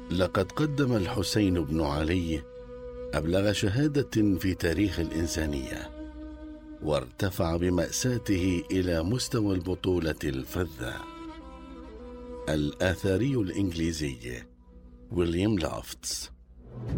لقد قدم الحسين بن علي أبلغ شهادة في تاريخ الإنسانية، وارتفع بمأساته إلى مستوى البطولة الفذة. الآثاري الإنجليزي ويليام لافتس.